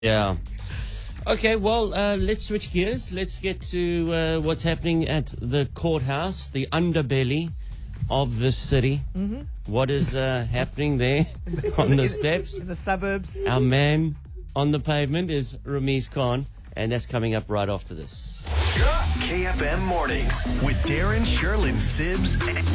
Yeah. Okay, well, let's switch gears. Let's get to what's happening at the courthouse, the underbelly of this city. Mm-hmm. What is happening there on the steps? In the suburbs. Our man on the pavement is Ramiz Khan, and that's coming up right after this. KFM Mornings with Darren, Sherlyn, Sibbs,